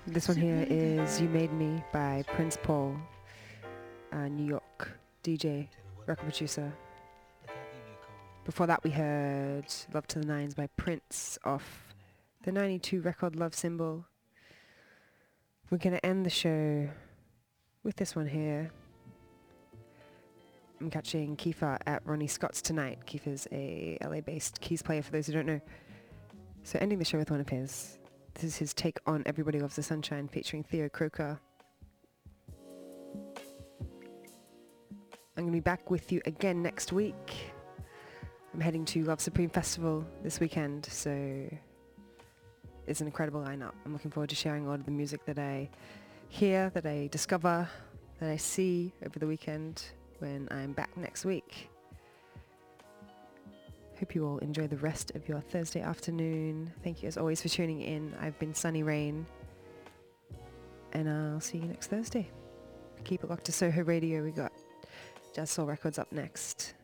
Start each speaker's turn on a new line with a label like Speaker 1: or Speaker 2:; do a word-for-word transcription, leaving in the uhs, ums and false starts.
Speaker 1: This one here is You Made Me by Prince Paul, a New York D J, record producer. Before that we heard Love to the Nines by Prince off the ninety-two record Love Symbol. We're going to end the show with this one here. I'm catching Kiefer at Ronnie Scott's tonight. Kiefer's a L A-based keys player for those who don't know. So ending the show with one of his. This is his take on Everybody Loves the Sunshine featuring Theo Croker. I'm going to be back with you again next week. I'm heading to Love Supreme Festival this weekend, so it's an incredible lineup. I'm looking forward to sharing all of the music that I hear, that I discover, that I see over the weekend when I'm back next week. Hope you all enjoy the rest of your Thursday afternoon. Thank you as always for tuning in. I've been Sunny Rain, and I'll see you next Thursday. Keep it locked to Soho Radio. We got Jazz Soul Records up next.